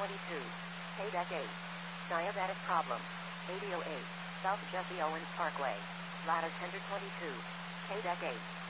22. KDEC 8. Diabetic problem. 8008. South Jesse Owens Parkway. Lattice 122. KDEC 8.